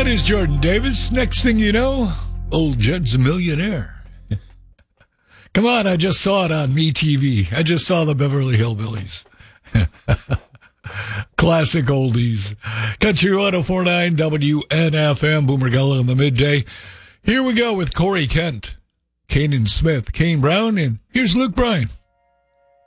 That is Jordan Davis. Next thing you know, old Judd's a millionaire. Come on, I just saw it on MeTV. I just saw the Beverly Hillbillies. Classic oldies. Country 104.9 WNFM, Boomer Gullah in the midday. Here we go with Corey Kent, Kanan Smith, Kane Brown, and here's Luke Bryan.